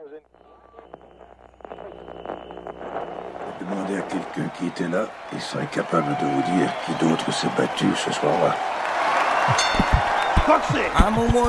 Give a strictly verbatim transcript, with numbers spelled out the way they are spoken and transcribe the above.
Demandez à quelqu'un qui était là, il serait capable de vous dire qui d'autre s'est battu ce soir-là. I'm a one